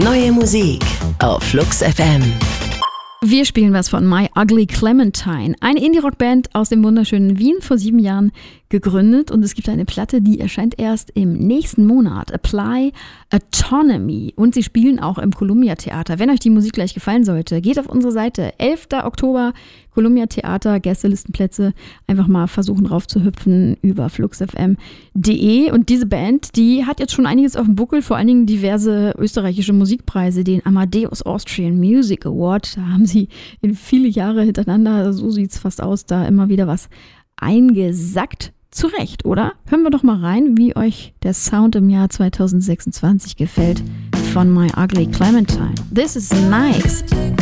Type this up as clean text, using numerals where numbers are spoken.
Neue Musik auf Flux FM. Wir spielen was von My Ugly Clementine, eine Indie-Rock-Band aus dem wunderschönen Wien, vor 7 Jahren gegründet, und es gibt eine Platte, die erscheint erst im nächsten Monat, Apply Autonomy, und sie spielen auch im Columbia Theater. Wenn euch die Musik gleich gefallen sollte, geht auf unsere Seite, 11. Oktober, Columbia Theater, Gästelistenplätze, einfach mal versuchen raufzuhüpfen über fluxfm.de. Und diese Band, die hat jetzt schon einiges auf dem Buckel, vor allen Dingen diverse österreichische Musikpreise, den Amadeus Austrian Music Award, da haben sie in viele Jahre hintereinander, so sieht's fast aus, da immer wieder was eingesackt. Zu Recht, oder? Hören wir doch mal rein, wie euch der Sound im Jahr 2026 gefällt von My Ugly Clementine. This is nice.